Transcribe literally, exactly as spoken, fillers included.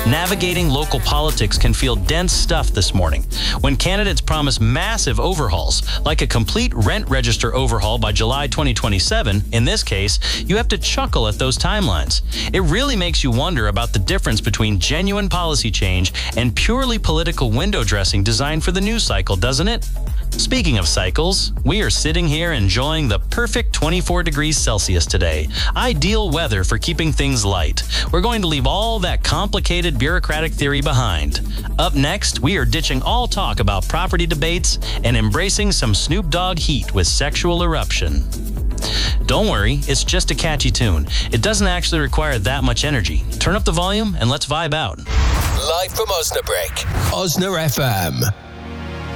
Navigating local politics can feel dense stuff this morning. When candidates promise massive overhauls, like a complete rent register overhaul by July twenty twenty-seven, in this case, you have to chuckle at those timelines. It really makes you wonder about the difference between genuine policy change and purely political window dressing designed for the news cycle, doesn't it? Speaking of cycles, we are sitting here enjoying the perfect twenty-four degrees Celsius today. Ideal weather for keeping things light. We're going to leave all that complicated bureaucratic theory behind. Up next, we are ditching all talk about property debates and embracing some Snoop Dogg heat with Sexual Eruption. Don't worry, it's just a catchy tune. It doesn't actually require that much energy. Turn up the volume and let's vibe out. Live from Osnabrück, Osna F M.